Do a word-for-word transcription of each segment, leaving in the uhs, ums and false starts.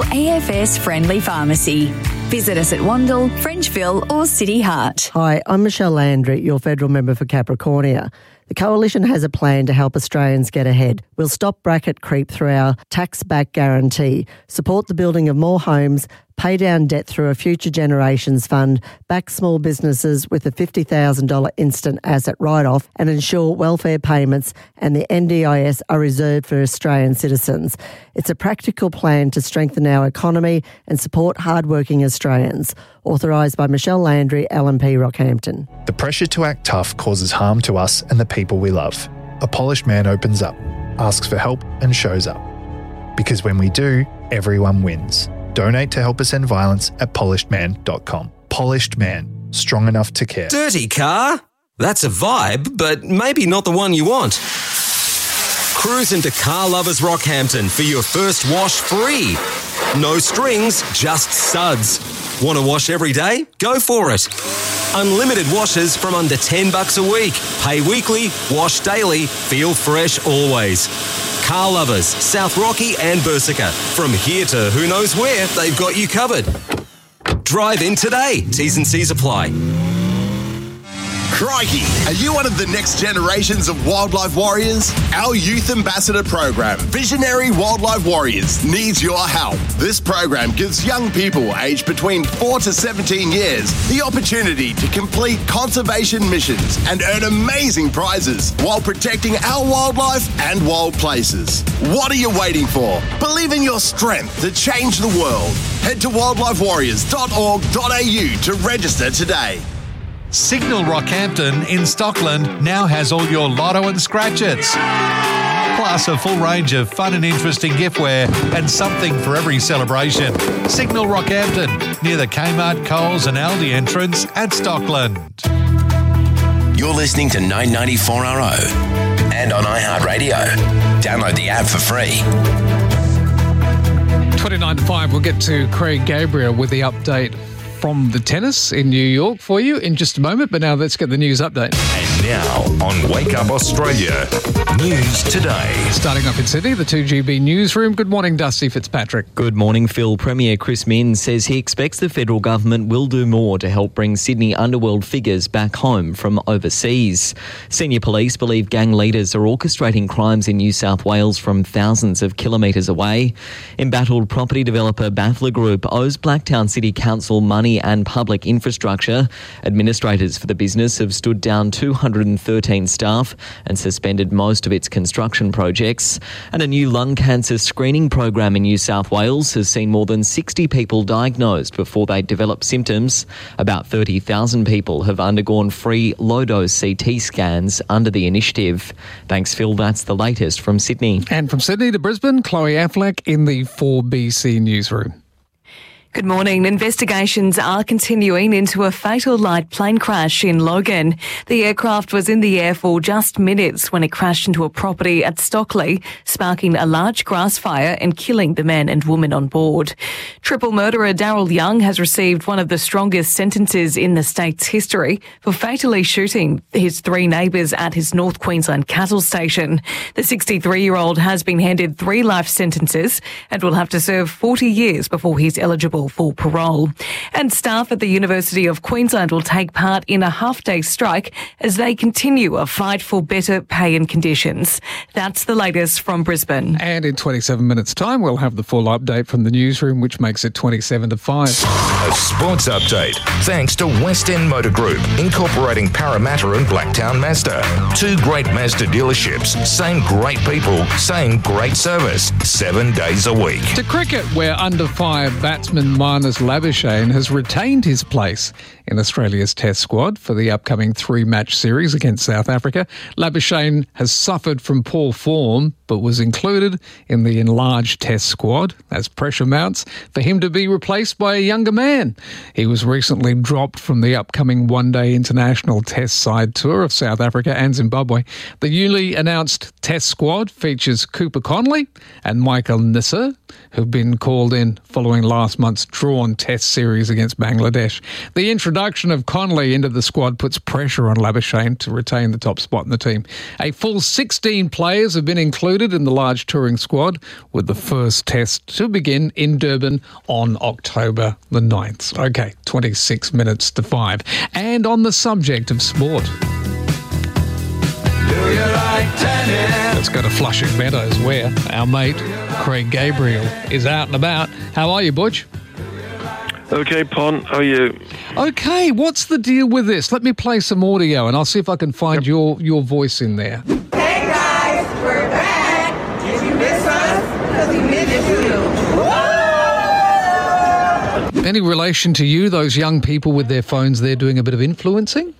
A F S friendly pharmacy. Visit us at Wandle, Frenchville or City Heart. Hi, I'm Michelle Landry, your federal member for Capricornia. The Coalition has a plan to help Australians get ahead. We'll stop bracket creep through our tax-back guarantee, support the building of more homes, pay down debt through a Future Generations Fund, back small businesses with a fifty thousand dollars instant asset write-off, and ensure welfare payments and the N D I S are reserved for Australian citizens. It's a practical plan to strengthen our economy and support hard-working Australians. Authorised by Michelle Landry, L M P Rockhampton. The pressure to act tough causes harm to us and the people we love. A polished man opens up, asks for help and shows up. Because when we do, everyone wins. Donate to help us end violence at polished man dot com. Polished Man. Strong enough to care. Dirty car? That's a vibe, but maybe not the one you want. Cruise into Car Lovers Rockhampton for your first wash free. No strings, just suds. Want to wash every day? Go for it. Unlimited washes from under ten bucks a week. Pay weekly, wash daily, feel fresh always. Car Lovers, South Rocky and Bersica. From here to who knows where, they've got you covered. Drive in today. T's and C's apply. Crikey! Are you one of the next generations of wildlife warriors? Our Youth Ambassador program, Visionary Wildlife Warriors, needs your help. This program gives young people aged between four to seventeen years the opportunity to complete conservation missions and earn amazing prizes while protecting our wildlife and wild places. What are you waiting for? Believe in your strength to change the world. Head to wildlife warriors dot org dot a u to register today. Signal Rockhampton in Stockland now has all your lotto and scratchets. Plus a full range of fun and interesting giftware and something for every celebration. Signal Rockhampton, near the Kmart, Coles and Aldi entrance at Stockland. You're listening to nine ninety-four R O and on iHeartRadio. Download the app for free. twenty-nine to five, we'll get to Craig Gabriel with the update from the tennis in New York for you in just a moment, but now let's get the news update. And now on Wake Up Australia, News Today. Starting off in Sydney, the two G B newsroom. Good morning, Dusty Fitzpatrick. Good morning, Phil. Premier Chris Minns says he expects the federal government will do more to help bring Sydney underworld figures back home from overseas. Senior police believe gang leaders are orchestrating crimes in New South Wales from thousands of kilometres away. Embattled property developer Baffler Group owes Blacktown City Council money and public infrastructure. Administrators for the business have stood down two hundred thirteen staff and suspended most of its construction projects. And a new lung cancer screening program in New South Wales has seen more than sixty people diagnosed before they develop symptoms. About thirty thousand people have undergone free low-dose C T scans under the initiative. Thanks, Phil. That's the latest from Sydney. And from Sydney to Brisbane, Chloe Affleck in the four B C newsroom. Good morning. Investigations are continuing into a fatal light plane crash in Logan. The aircraft was in the air for just minutes when it crashed into a property at Stockley, sparking a large grass fire and killing the man and woman on board. Triple murderer Daryl Young has received one of the strongest sentences in the state's history for fatally shooting his three neighbours at his North Queensland cattle station. The sixty-three-year-old has been handed three life sentences and will have to serve forty years before he's eligible for parole. And staff at the University of Queensland will take part in a half-day strike as they continue a fight for better pay and conditions. That's the latest from Brisbane. And in twenty-seven minutes' time, we'll have the full update from the newsroom, which makes it twenty-seven to five. A sports update, thanks to West End Motor Group, incorporating Parramatta and Blacktown Mazda. Two great Mazda dealerships, same great people, same great service, seven days a week. To cricket, where under fire batsman Marnus Labuschagne has retained his place in Australia's Test squad for the upcoming three-match series against South Africa. Labuschagne has suffered from poor form, but was included in the enlarged Test squad as pressure mounts for him to be replaced by a younger man. He was recently dropped from the upcoming one-day international Test side tour of South Africa and Zimbabwe. The newly announced Test squad features Cooper Conley and Michael Nisser, who've been called in following last month's drawn Test series against Bangladesh. The introduction introduction of Connolly into the squad puts pressure on Labuschagne to retain the top spot in the team. A full sixteen players have been included in the large touring squad, with the first test to begin in Durban on October the ninth. Okay, twenty-six minutes to five. And on the subject of sport. Do you like tennis? Let's go to Flushing Meadows, where our mate Craig Gabriel is out and about. How are you, Butch? Okay, Pon, how are you? Okay, what's the deal with this? Let me play some audio and I'll see if I can find yep. your, your voice in there. Hey guys, we're back. Did you miss us? Because we missed you. Any relation to you, those young people with their phones there doing a bit of influencing?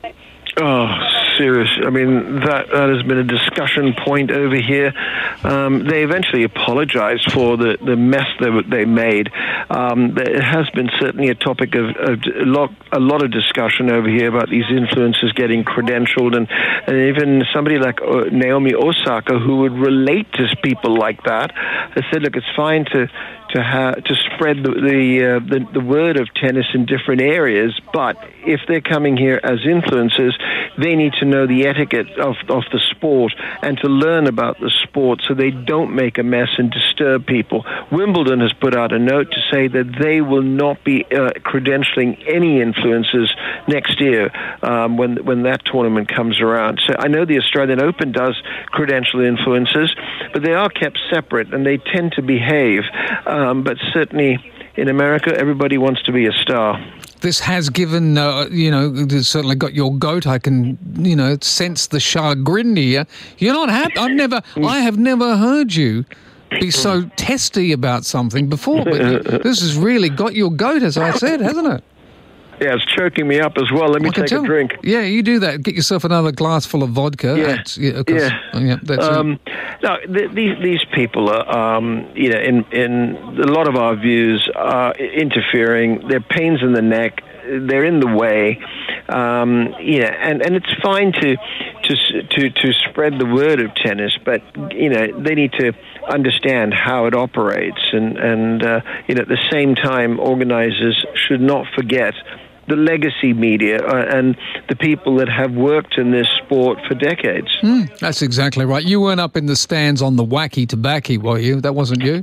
Oh, serious. I mean, that, that has been a discussion point over here. Um, they eventually apologized for the, the mess that they made. Um, it has been certainly a topic of, of a, lot, a lot of discussion over here about these influencers getting credentialed, and, and even somebody like Naomi Osaka, who would relate to people like that, has said, look, it's fine to to have to spread the the, uh, the the word of tennis in different areas, but if they're coming here as influencers, they need to know the etiquette of, of the sport and to learn about the sport so they don't make a mess and disturb people. Wimbledon has put out a note to say that they will not be uh, credentialing any influencers next year um, when when that tournament comes around. So I know the Australian Open does credential influencers, but they are kept separate and they tend to behave. Um, but certainly in America, everybody wants to be a star. This has given, uh, you know, it's certainly got your goat. I can, you know, sense the chagrin here. You're not happy. I've never, I have never heard you be so testy about something before. But this has really got your goat, as I said, hasn't it? Yeah, it's choking me up as well. Let me take a drink. Yeah, you do that. Get yourself another glass full of vodka. Yeah, yeah, yeah. Oh, yeah that's um, no, th- these these people are, um, you know, in in a lot of our views, are interfering. They're pains in the neck. They're in the way. Um, yeah, and, and it's fine to to to to spread the word of tennis, but you know they need to understand how it operates, and and uh, you know at the same time, organizers should not forget the legacy media uh, and the people that have worked in this sport for decades. Mm, that's exactly right. You weren't up in the stands on the wacky tobacco, were you? That wasn't you?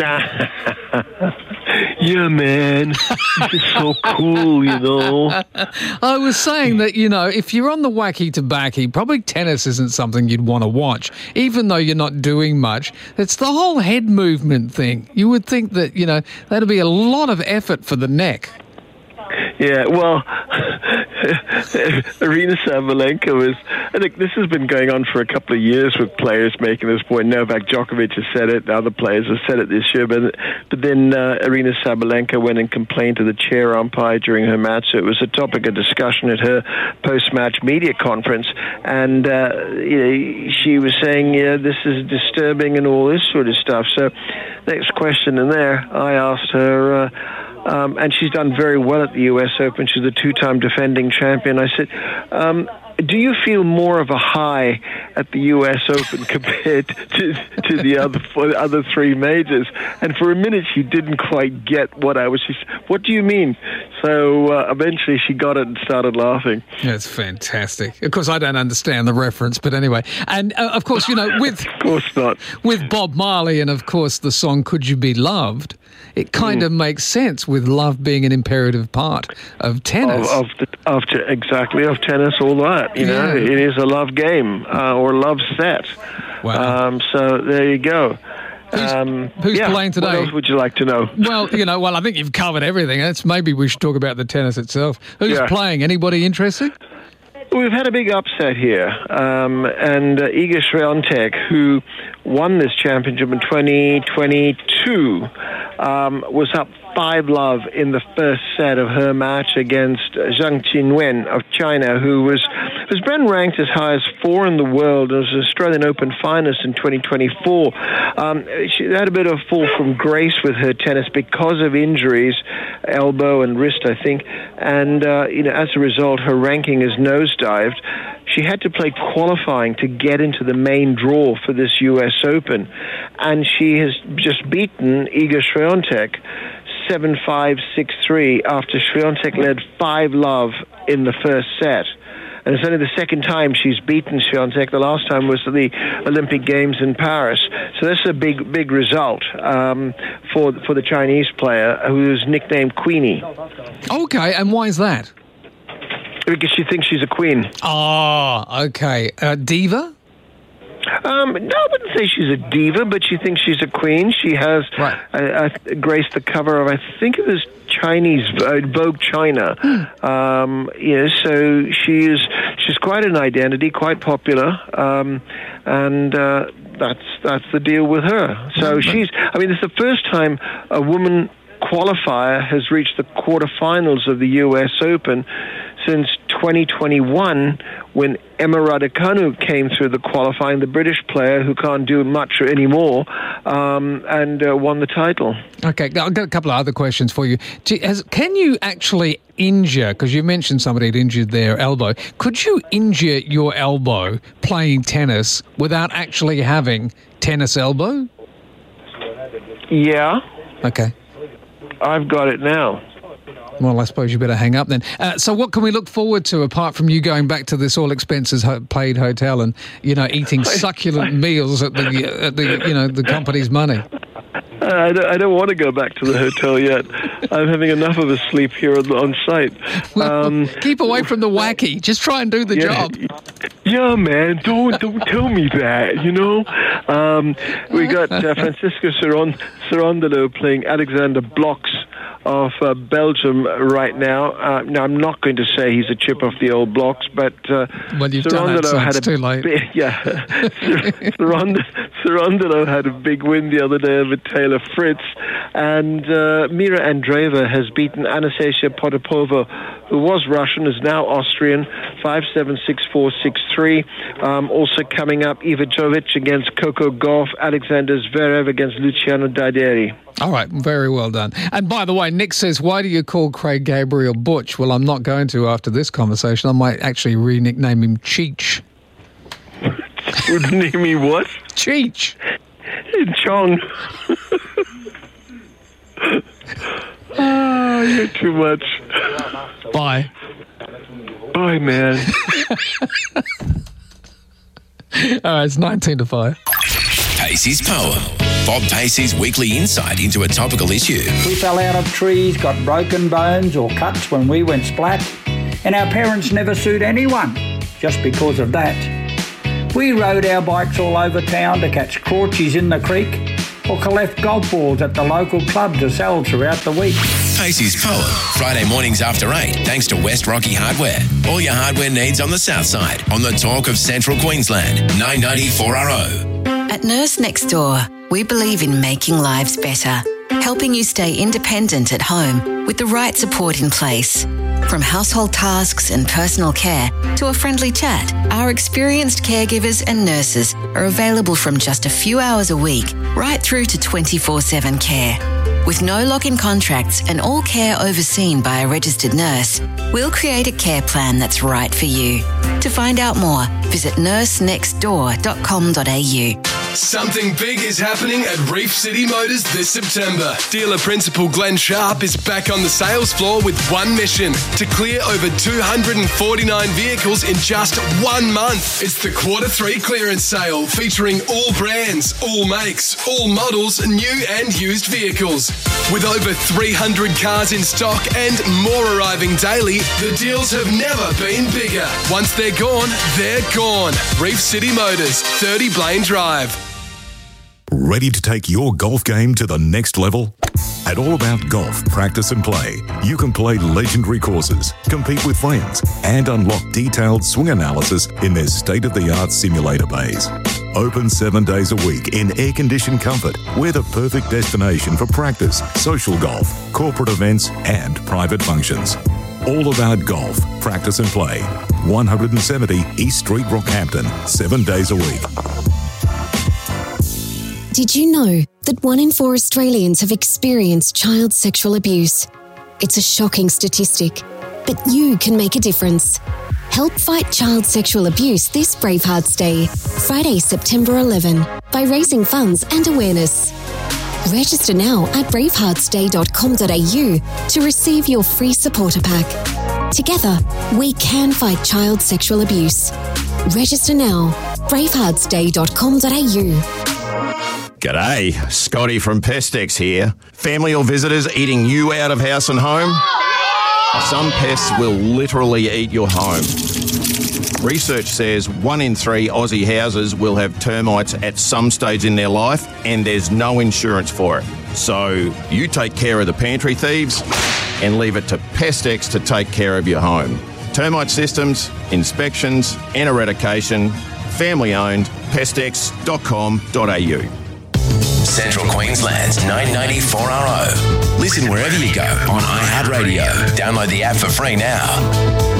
Yeah, man. This is so cool, you know. I was saying that, you know, if you're on the wacky tobacco, probably tennis isn't something you'd want to watch, even though you're not doing much. It's the whole head movement thing. You would think that, you know, that'd be a lot of effort for the neck. Yeah, well, Arina Sabalenka was, I think this has been going on for a couple of years with players making this point. Novak Djokovic has said it, other players have said it this year, but, but then uh, Arina Sabalenka went and complained to the chair umpire during her match. So it was a topic of discussion at her post-match media conference, and uh, you know, she was saying, yeah, this is disturbing and all this sort of stuff. So next question in there, I asked her, uh, Um, and she's done very well at the U S Open. She's a two-time defending champion. I said, um, do you feel more of a high at the U S Open compared to, to the other four, other three majors? And for a minute, she didn't quite get what I was. She said, what do you mean? So uh, eventually she got it and started laughing. That's fantastic. Of course, I don't understand the reference, but anyway. And uh, of course, you know, with of course not. With Bob Marley and of course the song "Could You Be Loved," it kind mm. of makes sense with love being an imperative part of tennis. Of, of, the, of te- exactly of tennis, all that. You know, yeah. It is a love game uh, or a love set. Wow. Um, so there you go. Who's, um, who's yeah. playing today? What else would you like to know? Well, you know, well, I think you've covered everything. It's maybe we should talk about the tennis itself. Who's yeah. playing? Anybody interested? We've had a big upset here, um, and uh, Iga Swiatek, who won this championship in twenty twenty-two, um, was up five love in the first set of her match against Zhang Qinwen of China, who was has been ranked as high as four in the world and was an Australian Open finalist in twenty twenty-four. Um, she had a bit of a fall from grace with her tennis because of injuries, elbow and wrist, I think, and uh, you know, as a result, her ranking is nosedived. She had to play qualifying to get into the main draw for this U S Open, and she has just beaten Iga Swiatek. seven five, six three after Swiatek led five love in the first set. And it's only the second time she's beaten Swiatek. The last time was at the Olympic Games in Paris. So that's a big, big result um, for for the Chinese player, who's nicknamed Queenie. Okay, and why is that? Because she thinks she's a queen. Oh, okay. Uh, diva? Um, no, I wouldn't say she's a diva, but she thinks she's a queen. She has right. uh, uh, graced the cover of, I think it was Chinese uh, Vogue China. um, yeah, so she is she's quite an identity, quite popular, um, and uh, that's that's the deal with her. So she's. I mean, it's the first time a woman qualifier has reached the quarterfinals of the U S Open since twenty twenty-one, when Emma Raducanu came through the qualifying, the British player who can't do much anymore, um, and uh, won the title. Okay, I've got a couple of other questions for you. Has, can you actually injure, because you mentioned somebody had injured their elbow, could you injure your elbow playing tennis without actually having tennis elbow? Yeah. Okay. I've got it now. Well, I suppose you better hang up then. Uh, so what can we look forward to apart from you going back to this all-expenses-paid hotel and, you know, eating succulent meals at the, at the you know, the company's money? I don't, I don't want to go back to the hotel yet. I'm having enough of a sleep here on, on site. Um, Keep away from the wacky. Just try and do the yeah, job. Yeah, man. Don't don't tell me that, you know? Um, we got uh, Francisco Cerron, Cerondolo playing Alexander Blocks of uh, Belgium right now. Uh, now, I'm not going to say he's a chip off the old blocks, but uh, well, you've done that, so had it's a too late. Big, yeah, Cerondolo, Cerondolo had a big win the other day over Taylor Fritz, and uh, Mira Andreeva has beaten Anastasia Potapova, who was Russian, is now Austrian, five seven, six four, six three. Um, also coming up, Iva Jovic against Coco Gauff, Alexander Zverev against Luciano Daideri. All right, very well done. And by the way, Nick says, why do you call Craig Gabriel Butch? Well, I'm not going to after this conversation. I might actually re-nickname him Cheech. Would name me what? Cheech. Chong. Oh, you're too much. Bye. Bye, man. All right, it's nineteen to five. Pacey's Poem. Bob Pacey's weekly insight into a topical issue. We fell out of trees, got broken bones or cuts when we went splat, and our parents never sued anyone just because of that. We rode our bikes all over town to catch crawchies in the creek or collect golf balls at the local club to sell throughout the week. Pacey's Poem, Friday mornings after eight, thanks to West Rocky Hardware. All your hardware needs on the south side, on the talk of Central Queensland, nine ninety-four R O. At Nurse Next Door, we believe in making lives better, helping you stay independent at home with the right support in place. From household tasks and personal care to a friendly chat, our experienced caregivers and nurses are available from just a few hours a week right through to twenty-four seven care. With no lock-in contracts and all care overseen by a registered nurse, we'll create a care plan that's right for you. To find out more, visit nurse next door dot com dot a u. Something big is happening at Reef City Motors this September. Dealer Principal Glenn Sharp is back on the sales floor with one mission: to clear over two hundred forty-nine vehicles in just one month. It's the Quarter three clearance sale featuring all brands, all makes, all models, new and used vehicles. With over three hundred cars in stock and more arriving daily, the deals have never been bigger. Once they're gone, they're gone. Reef City Motors, thirty Blaine Drive. Ready to take your golf game to the next level? At All About Golf Practice and Play, you can play legendary courses, compete with friends, and unlock detailed swing analysis in their state-of-the-art simulator bays. Open seven days a week in air-conditioned comfort, we're the perfect destination for practice, social golf, corporate events, and private functions. All About Golf Practice and Play, one seventy East Street, Rockhampton, seven days a week. Did you know that one in four Australians have experienced child sexual abuse? It's a shocking statistic, but you can make a difference. Help fight child sexual abuse this Bravehearts Day, Friday, September eleventh, by raising funds and awareness. Register now at bravehearts day dot com dot a u to receive your free supporter pack. Together, we can fight child sexual abuse. Register now. bravehearts day dot com dot a u. G'day, Scotty from Pestex here. Family or visitors eating you out of house and home? Some pests will literally eat your home. Research says one in three Aussie houses will have termites at some stage in their life, and there's no insurance for it. So you take care of the pantry thieves and leave it to Pestex to take care of your home. Termite systems, inspections and eradication, family owned, pestex dot com dot a u. Central Queensland's nine ninety-four R O. Listen wherever you go on iHeartRadio. Download the app for free now.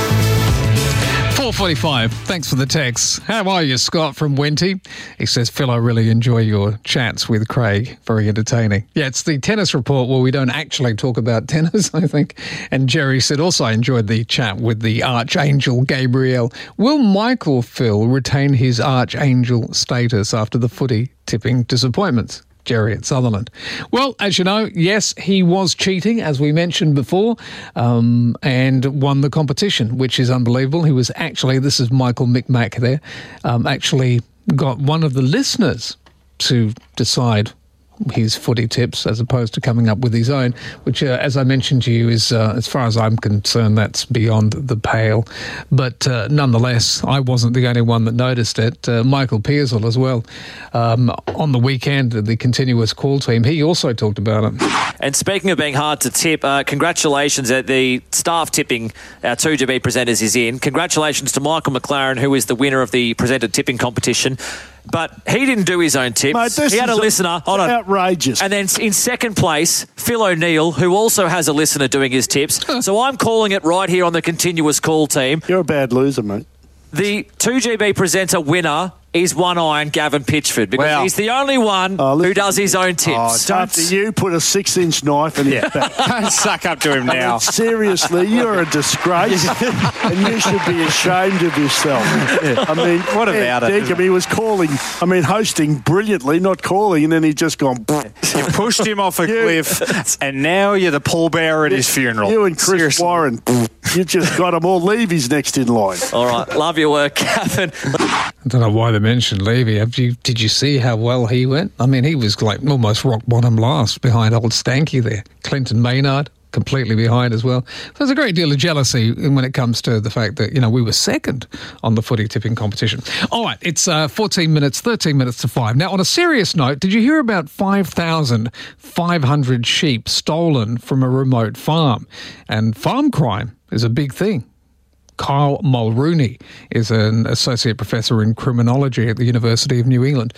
four forty-five, thanks for the text. How are you, Scott from Wenty? He says, Phil, I really enjoy your chats with Craig. Very entertaining. Yeah, it's the tennis report where we don't actually talk about tennis, I think. And Jerry said, also I enjoyed the chat with the Archangel Gabriel. Will Michael, Phil, retain his Archangel status after the footy tipping disappointments? Jerry at Sutherland. Well, as you know, yes, he was cheating, as we mentioned before, um, and won the competition, which is unbelievable. He was actually, this is Michael Micmac there, um, actually got one of the listeners to decide his footy tips as opposed to coming up with his own, which, uh, as I mentioned to you, is, uh, as far as I'm concerned, that's beyond the pale. But uh, nonetheless, I wasn't the only one that noticed it. Uh, Michael Pearsall as well. Um, on the weekend, the continuous call team, he also talked about it. And speaking of being hard to tip, uh, congratulations at the staff tipping our two G B presenters is in. Congratulations to Michael McLaren, who is the winner of the presenter tipping competition. But he didn't do his own tips. Mate, this he had a is listener. Hold on. Outrageous. And then in second place, Phil O'Neill, who also has a listener doing his tips. So I'm calling it right here on the continuous call team. You're a bad loser, mate. The two G B presenter winner is one iron Gavin Pitchford, because Wow. he's the only one Oh, who does his own Oh, tips. after you put a six-inch knife in his back. Don't suck up to him I mean, now. seriously, you're a disgrace, and you should be ashamed of yourself. I mean, What about it? Deacon, he was calling, I mean, hosting brilliantly, not calling, and then he just gone... You pushed him off a cliff, and now you're the pallbearer at his funeral. You and Chris Seriously. Warren, you just got him all. Levy's next in line. All right, love your work, Gavin. I don't know why they mentioned Levy. Have you, did you see how well he went? I mean, he was like almost rock bottom last behind old Stanky there. Clinton Maynard, completely behind as well. So there's a great deal of jealousy when it comes to the fact that, you know, we were second on the footy tipping competition. All right, it's uh, fourteen minutes, thirteen minutes to five. Now, on a serious note, did you hear about five thousand five hundred sheep stolen from a remote farm? And farm crime is a big thing. Kyle Mulrooney is an associate professor in criminology at the University of New England.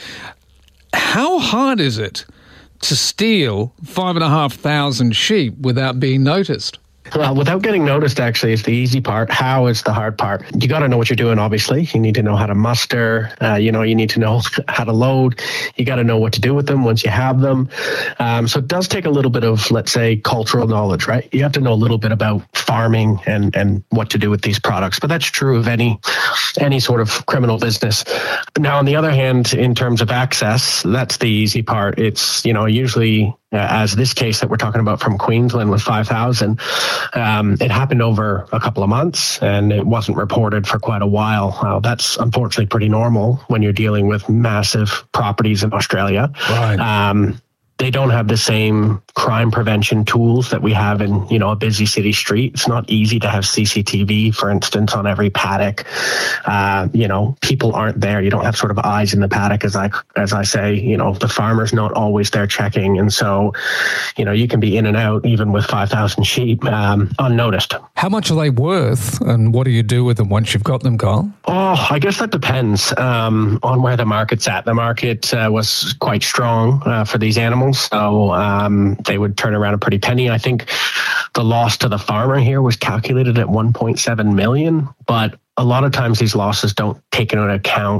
How hard is it to steal five and a half thousand sheep without being noticed? Well, without getting noticed, actually, is the easy part. How is the hard part? You got to know what you're doing, obviously. You need to know how to muster. Uh, you know, you need to know how to load. You got to know what to do with them once you have them. Um, so it does take a little bit of, let's say, cultural knowledge, right? You have to know a little bit about farming and, and what to do with these products. But that's true of any any sort of criminal business. Now, on the other hand, in terms of access, that's the easy part. It's, you know, usually... Uh, as this case that we're talking about from Queensland with five thousand, um, it happened over a couple of months and it wasn't reported for quite a while. Uh, that's unfortunately pretty normal when you're dealing with massive properties in Australia. Right. Um, they don't have the same crime prevention tools that we have in, you know, a busy city street. It's not easy to have C C T V, for instance, on every paddock. Uh, you know, people aren't there. You don't have sort of eyes in the paddock, as I as I say. You know, the farmer's not always there checking, and so, you know, you can be in and out even with five thousand sheep um, unnoticed. How much are they worth, and what do you do with them once you've got them, Carl? Oh, I guess that depends um, on where the market's at. The market uh, was quite strong uh, for these animals, so um, they would turn around a pretty penny. I think the loss to the farmer here was calculated at one point seven million, but a lot of times these losses don't take into account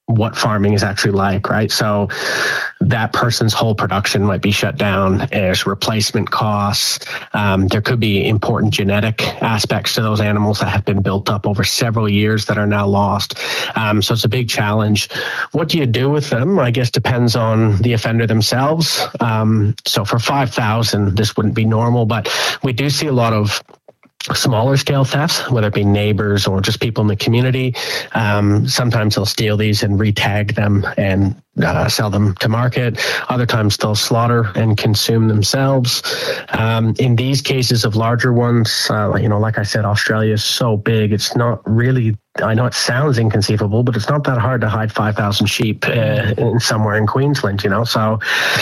what farming is actually like, right? So that person's whole production might be shut down. There's replacement costs. Um, there could be important genetic aspects to those animals that have been built up over several years that are now lost. Um, so it's a big challenge. What do you do with them? I guess depends on the offender themselves. Um, so for five thousand, this wouldn't be normal, but we do see a lot of smaller scale thefts, whether it be neighbors or just people in the community. Um, sometimes they'll steal these and retag them and uh, sell them to market. Other times they'll slaughter and consume themselves. Um, in these cases of larger ones, uh, you know, like I said, Australia is so big. It's not really, I know it sounds inconceivable, but it's not that hard to hide five thousand sheep uh, in, somewhere in Queensland, you know. So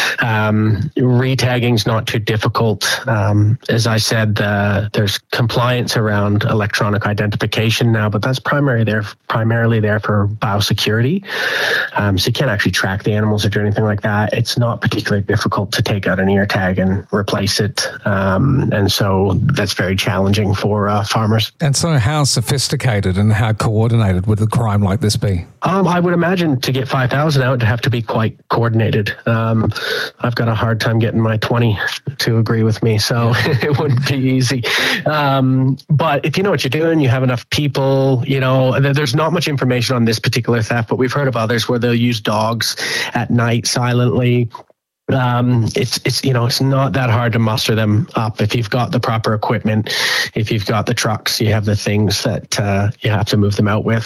um, retagging is not too difficult. Um, as I said, uh, there's compliance around electronic identification now, but that's primarily there, primarily there for biosecurity. Um, so you can't actually track the animals or do anything like that. It's not particularly difficult to take out an ear tag and replace it. Um, and so that's very challenging for uh, farmers. And so how sophisticated and how coordinated would a crime like this be? Um, I would imagine to get five thousand out to have to be quite coordinated. Um, I've got a hard time getting my twenty to agree with me, so it wouldn't be easy. Um, but if you know what you're doing, you have enough people, you know, there's not much information on this particular theft, but we've heard of others where they'll use dogs at night silently. Um, it's, it's, you know, it's not that hard to muster them up if you've got the proper equipment, if you've got the trucks, you have the things that uh, you have to move them out with.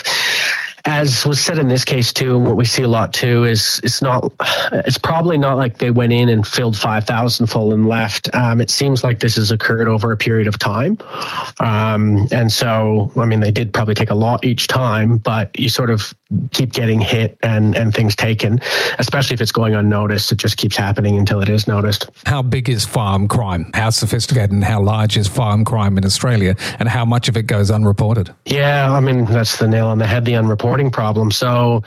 As was said in this case too, and what we see a lot too is it's not, it's probably not like they went in and filled five thousand full and left. Um, it seems like this has occurred over a period of time. Um, and so, I mean, they did probably take a lot each time, but you sort of keep getting hit and, and things taken, especially if it's going unnoticed. It just keeps happening until it is noticed. How big is farm crime? How sophisticated and how large is farm crime in Australia, and how much of it goes unreported? Yeah, I mean, that's the nail on the head, the unreported problem. So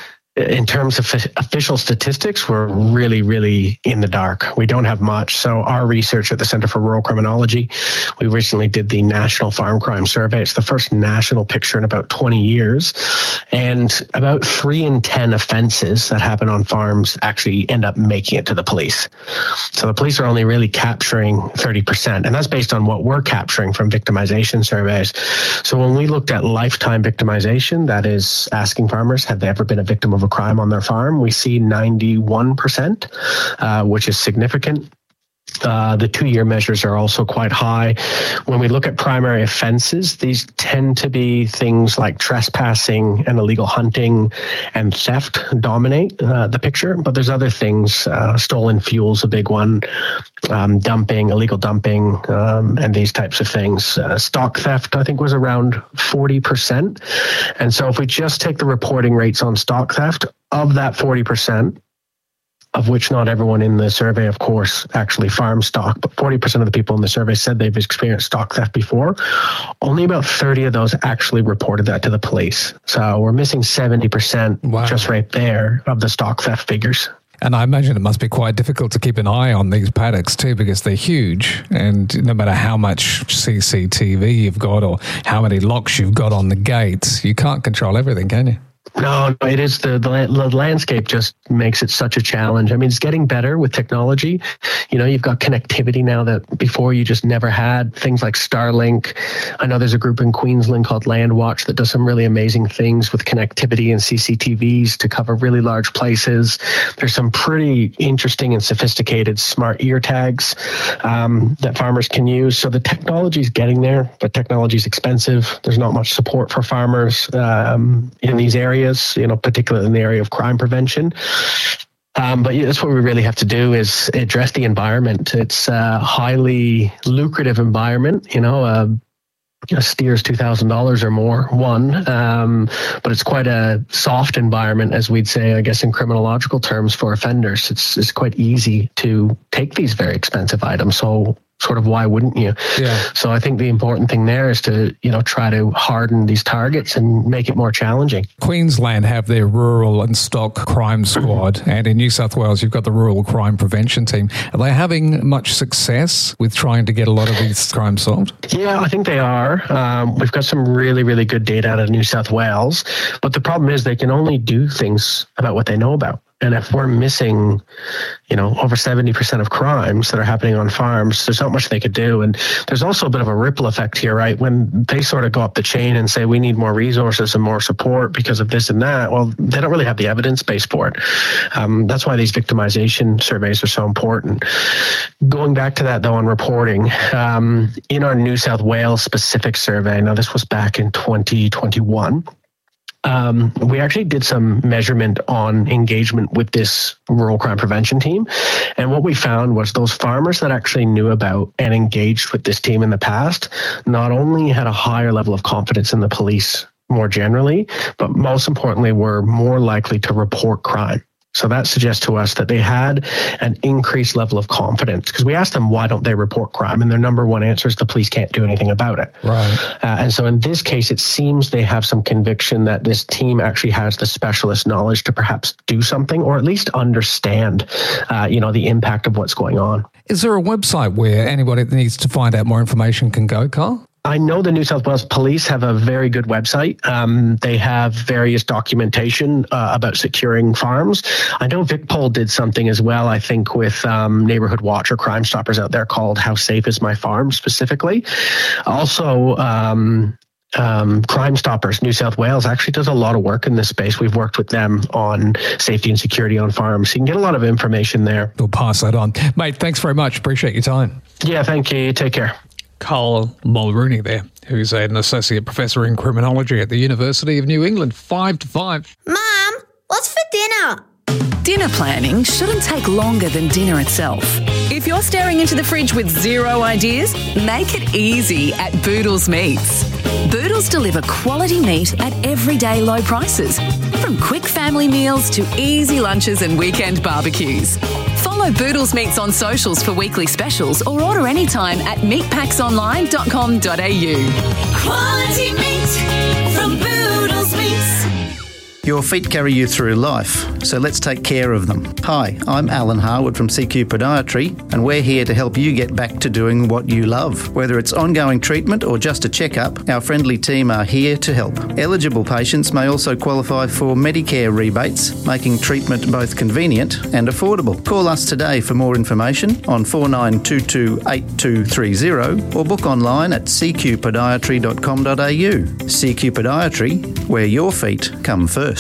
in terms of official statistics, we're really, really in the dark. We don't have much. So our research at the Centre for Rural Criminology, we recently did the National Farm Crime Survey. It's the first national picture in about twenty years. And about three in ten offenses that happen on farms actually end up making it to the police. So the police are only really capturing thirty percent. And that's based on what we're capturing from victimization surveys. So when we looked at lifetime victimization, that is asking farmers, have they ever been a victim of a crime on their farm, we see ninety-one percent, uh, which is significant. Uh, the two-year measures are also quite high. When we look at primary offenses, these tend to be things like trespassing and illegal hunting and theft dominate uh, the picture. But there's other things. Uh, stolen fuel's a big one. Um, dumping, illegal dumping, um, and these types of things. Uh, stock theft, I think, was around forty percent. And so if we just take the reporting rates on stock theft, of that forty percent, of which not everyone in the survey, of course, actually farms stock, but forty percent of the people in the survey said they've experienced stock theft before. Only about thirty of those actually reported that to the police. So we're missing seventy percent wow. just right there of the stock theft figures. And I imagine it must be quite difficult to keep an eye on these paddocks too, because they're huge. And no matter how much C C T V you've got or how many locks you've got on the gates, you can't control everything, can you? No, it is the, the the landscape just makes it such a challenge. I mean, it's getting better with technology. You know, you've got connectivity now that before you just never had. Things like Starlink. I know there's a group in Queensland called Landwatch that does some really amazing things with connectivity and C C T Vs to cover really large places. There's some pretty interesting and sophisticated smart ear tags um, that farmers can use. So the technology is getting there, but technology is expensive. There's not much support for farmers um, in these areas. Areas, you know, particularly in the area of crime prevention. Um, but yeah, that's what we really have to do is address the environment. It's a highly lucrative environment, you know, uh, a steer's two thousand dollars or more, one, um, but it's quite a soft environment, as we'd say, I guess, in criminological terms for offenders. It's, it's quite easy to take these very expensive items. So sort of why wouldn't you? Yeah. So I think the important thing there is to, you know, try to harden these targets and make it more challenging. Queensland have their rural and stock crime squad, and in New South Wales you've got the rural crime prevention team. Are they having much success with trying to get a lot of these crimes solved? Yeah, I think they are. Um, we've got some really, really good data out of New South Wales, but the problem is they can only do things about what they know about. And if we're missing, you know, over seventy percent of crimes that are happening on farms, there's not much they could do. And there's also a bit of a ripple effect here, right? When they sort of go up the chain and say, we need more resources and more support because of this and that, well, they don't really have the evidence base for it. Um, that's why these victimization surveys are so important. Going back to that, though, on reporting, um, in our New South Wales specific survey, now this was back in twenty twenty-one, Um, we actually did some measurement on engagement with this rural crime prevention team. And what we found was those farmers that actually knew about and engaged with this team in the past not only had a higher level of confidence in the police more generally, but most importantly, were more likely to report crime. So that suggests to us that they had an increased level of confidence, because we asked them, why don't they report crime? And their number one answer is the police can't do anything about it. Right. Uh, and so in this case, it seems they have some conviction that this team actually has the specialist knowledge to perhaps do something, or at least understand, uh, you know, the impact of what's going on. Is there a website where anybody that needs to find out more information can go, Carl? I know the New South Wales Police have a very good website. Um, they have various documentation uh, about securing farms. I know VicPol did something as well, I think, with um, Neighbourhood Watch or Crime Stoppers out there called How Safe Is My Farm specifically. Also, um, um, Crime Stoppers New South Wales actually does a lot of work in this space. We've worked with them on safety and security on farms. So you can get a lot of information there. We'll pass that on. Mate, thanks very much. Appreciate your time. Yeah, thank you. Take care. Carl Mulrooney there, who's an associate professor in criminology at the University of New England. Five to five. Mum, what's for dinner? Dinner planning shouldn't take longer than dinner itself. If you're staring into the fridge with zero ideas, make it easy at Boodles Meats. Boodles deliver quality meat at everyday low prices, from quick family meals to easy lunches and weekend barbecues. Follow Boodles Meats on socials for weekly specials, or order anytime at meat packs online dot com dot a u. Quality meat from Boodles Meats. Your feet carry you through life, so let's take care of them. Hi, I'm Alan Harwood from C Q Podiatry, and we're here to help you get back to doing what you love. Whether it's ongoing treatment or just a checkup, our friendly team are here to help. Eligible patients may also qualify for Medicare rebates, making treatment both convenient and affordable. Call us today for more information on four nine two two, eight two three zero or book online at c q podiatry dot com dot a u. C Q Podiatry, where your feet come first.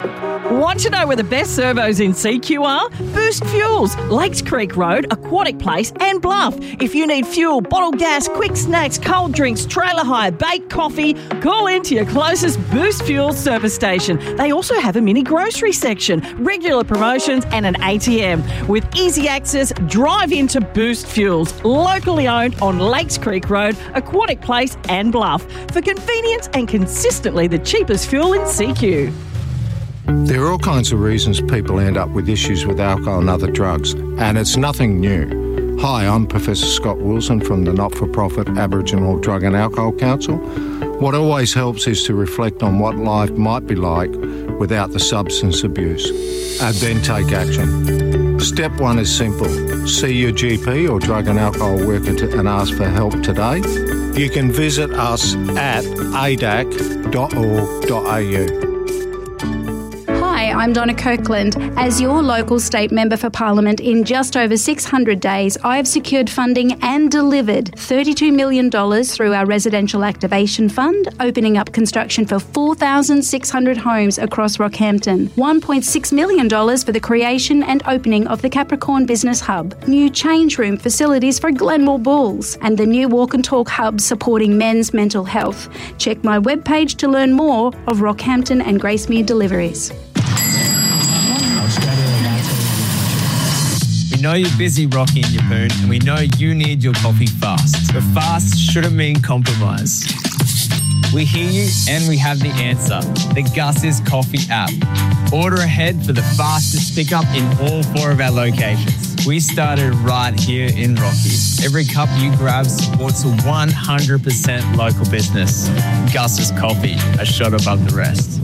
Want to know where the best servos in C Q are? Boost Fuels, Lakes Creek Road, Aquatic Place and Bluff. If you need fuel, bottled gas, quick snacks, cold drinks, trailer hire, baked coffee, call into your closest Boost Fuels service station. They also have a mini grocery section, regular promotions and an A T M. With easy access, drive into Boost Fuels, locally owned on Lakes Creek Road, Aquatic Place and Bluff. For convenience and consistently the cheapest fuel in C Q. There are all kinds of reasons people end up with issues with alcohol and other drugs, and it's nothing new. Hi, I'm Professor Scott Wilson from the not-for-profit Aboriginal Drug and Alcohol Council. What always helps is to reflect on what life might be like without the substance abuse, and then take action. Step one is simple. See your G P or drug and alcohol worker to, and ask for help today. You can visit us at a d a c dot org dot a u. Hi, I'm Donna Kirkland. As your local state member for Parliament in just over six hundred days, I have secured funding and delivered thirty-two million dollars through our Residential Activation Fund, opening up construction for four thousand six hundred homes across Rockhampton, one point six million dollars for the creation and opening of the Capricorn Business Hub, new change room facilities for Glenmore Bulls, and the new Walk and Talk Hub supporting men's mental health. Check my webpage to learn more of Rockhampton and Gracemere deliveries. We know you're busy, Rocky and your poon, and we know you need your coffee fast. But fast shouldn't mean compromise. We hear you and we have the answer. The Gus's Coffee app. Order ahead for the fastest pickup in all four of our locations. We started right here in Rocky. Every cup you grab supports a one hundred percent local business. Gus's Coffee, a shot above the rest.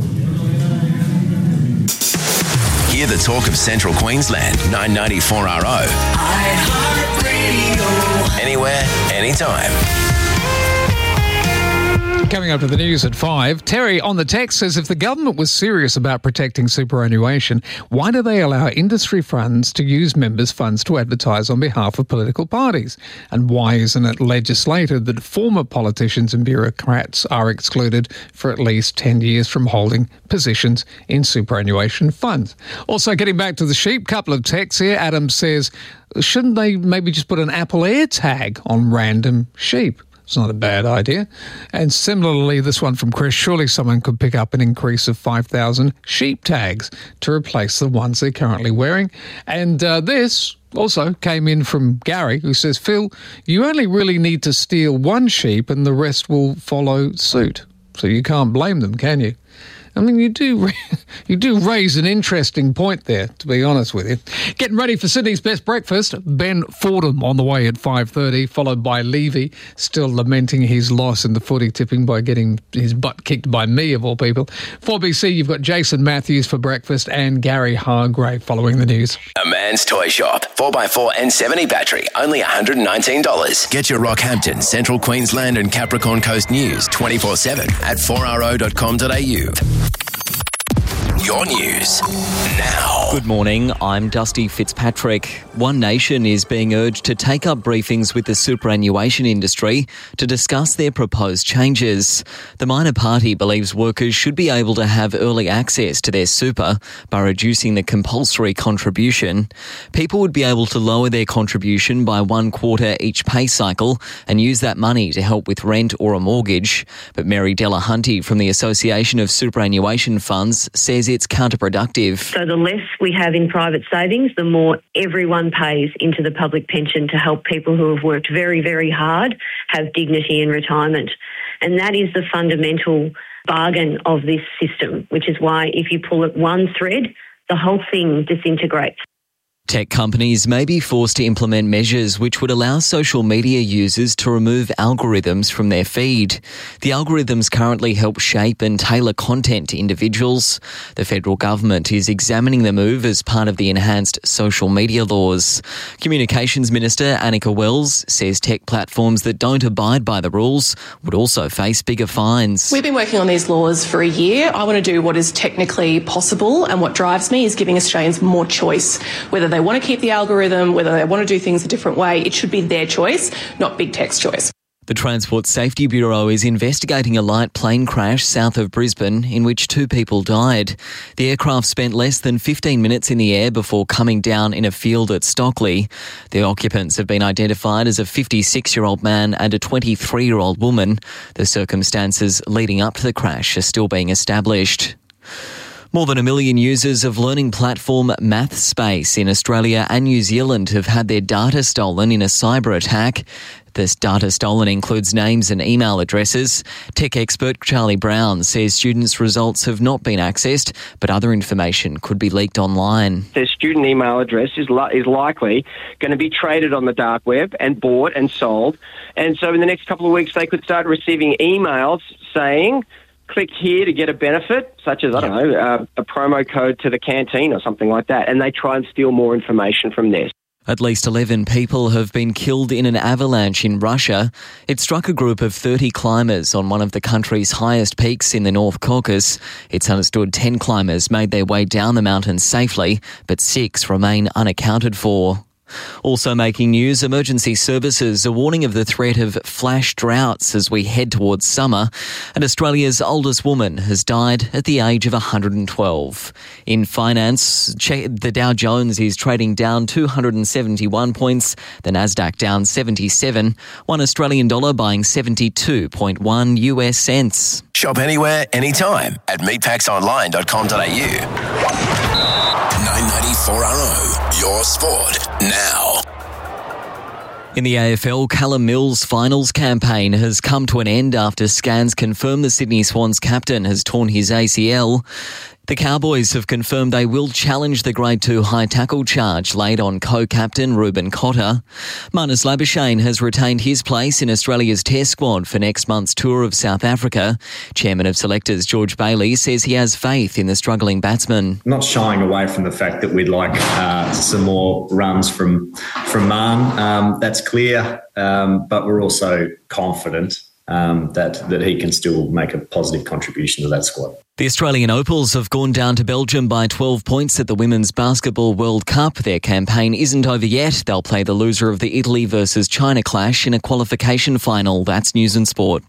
Hear the talk of Central Queensland, nine ninety-four R O. iHeartRadio. Anywhere, anytime. Coming up to the news at five, Terry on the text says if the government was serious about protecting superannuation, why do they allow industry funds to use members' funds to advertise on behalf of political parties? And why isn't it legislated that former politicians and bureaucrats are excluded for at least ten years from holding positions in superannuation funds? Also, getting back to the sheep, couple of texts here. Adam says, shouldn't they maybe just put an Apple AirTag on random sheep? It's not a bad idea. And similarly, this one from Chris, surely someone could pick up an increase of five thousand sheep tags to replace the ones they're currently wearing. And uh, this also came in from Gary, who says, Phil, you only really need to steal one sheep and the rest will follow suit. So you can't blame them, can you? I mean, you do you do raise an interesting point there, to be honest with you. Getting ready for Sydney's Best Breakfast, Ben Fordham on the way at five thirty, followed by Levy, still lamenting his loss in the footy tipping by getting his butt kicked by me, of all people. four B C, you've got Jason Matthews for breakfast and Gary Hargrave following the news. A Man's Toy Shop, four by four and seventy battery, only one hundred nineteen dollars. Get your Rockhampton, Central Queensland and Capricorn Coast news twenty-four seven at four r o dot com dot a u. Your news now. Good morning, I'm Dusty Fitzpatrick. One Nation is being urged to take up briefings with the superannuation industry to discuss their proposed changes. The minor party believes workers should be able to have early access to their super by reducing the compulsory contribution. People would be able to lower their contribution by one quarter each pay cycle and use that money to help with rent or a mortgage. But Mary Delahunty from the Association of Superannuation Funds says it's counterproductive. So the less we have in private savings, the more everyone pays into the public pension to help people who have worked very, very hard have dignity in retirement. And that is the fundamental bargain of this system, which is why if you pull at one thread, the whole thing disintegrates. Tech companies may be forced to implement measures which would allow social media users to remove algorithms from their feed. The algorithms currently help shape and tailor content to individuals. The federal government is examining the move as part of the enhanced social media laws. Communications Minister Annika Wells says tech platforms that don't abide by the rules would also face bigger fines. We've been working on these laws for a year. I want to do what is technically possible, and what drives me is giving Australians more choice, whether they want to keep the algorithm, whether they want to do things a different way. It should be their choice, not big tech's choice. The Transport Safety Bureau is investigating a light plane crash south of Brisbane in which two people died. The aircraft spent less than fifteen minutes in the air before coming down in a field at Stockley. The occupants have been identified as a fifty-six-year-old man and a twenty-three-year-old woman. The circumstances leading up to the crash are still being established. More than a million users of learning platform MathSpace in Australia and New Zealand have had their data stolen in a cyber attack. This data stolen includes names and email addresses. Tech expert Charlie Brown says students' results have not been accessed, but other information could be leaked online. Their student email address is, li- is likely going to be traded on the dark web and bought and sold. And so in the next couple of weeks, they could start receiving emails saying, click here to get a benefit, such as, I don't know, uh, a promo code to the canteen or something like that, and they try and steal more information from there. At least eleven people have been killed in an avalanche in Russia. It struck a group of thirty climbers on one of the country's highest peaks in the North Caucasus. It's understood ten climbers made their way down the mountain safely, but six remain unaccounted for. Also making news, emergency services are warning of the threat of flash droughts as we head towards summer, and Australia's oldest woman has died at the age of one hundred twelve. In finance, the Dow Jones is trading down two hundred seventy-one points, the Nasdaq down seventy-seven, one Australian dollar buying seventy-two point one U S cents. Shop anywhere, anytime at meatpacks online dot com dot a u. nine ninety-four R O, your sport now. In the A F L, Callum Mills' finals campaign has come to an end after scans confirm the Sydney Swans captain has torn his A C L. The Cowboys have confirmed they will challenge the Grade two high tackle charge laid on co-captain Ruben Cotter. Marnus Labuschagne has retained his place in Australia's Test squad for next month's tour of South Africa. Chairman of selectors George Bailey says he has faith in the struggling batsman. Not shying away from the fact that we'd like uh, some more runs from from Marn. Um, that's clear, um, but we're also confident um, that that he can still make a positive contribution to that squad. The Australian Opals have gone down to Belgium by twelve points at the Women's Basketball World Cup. Their campaign isn't over yet. They'll play the loser of the Italy versus China clash in a qualification final. That's News and Sport.